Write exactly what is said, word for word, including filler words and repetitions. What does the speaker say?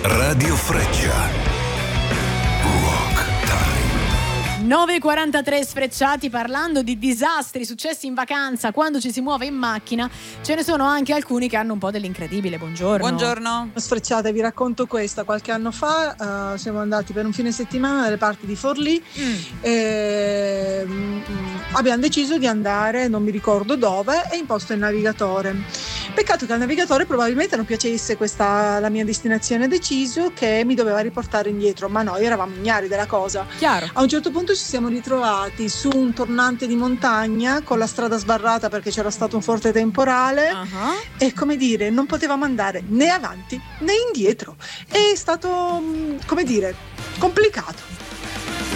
Radio Freccia. nove e quarantatré sfrecciati, parlando di disastri successi in vacanza quando ci si muove in macchina. Ce ne sono anche alcuni che hanno un po' dell'incredibile. Buongiorno. Buongiorno. Sfrecciata, vi racconto questa. Qualche anno fa uh, siamo andati per un fine settimana dalle parti di Forlì mm. e mm, abbiamo deciso di andare, non mi ricordo dove, e imposto il navigatore. Peccato che al navigatore probabilmente non piacesse questa la mia destinazione, deciso che mi doveva riportare indietro, ma noi eravamo ignari della cosa. Chiaro. A un certo punto ci siamo ritrovati su un tornante di montagna con la strada sbarrata perché c'era stato un forte temporale uh-huh. e, come dire, non potevamo andare né avanti né indietro. È stato, come dire, complicato.